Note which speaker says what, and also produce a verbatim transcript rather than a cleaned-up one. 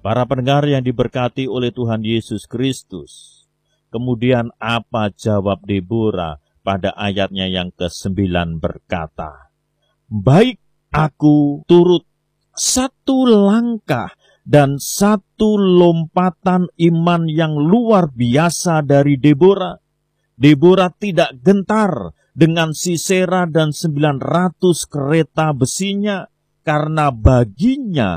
Speaker 1: Para pendengar yang diberkati oleh Tuhan Yesus Kristus. Kemudian apa jawab Deborah pada ayatnya yang kesembilan berkata, "Baik, aku turut." Satu langkah dan satu lompatan iman yang luar biasa dari Deborah. Deborah tidak gentar dengan Sisera dan sembilan ratus kereta besinya, karena baginya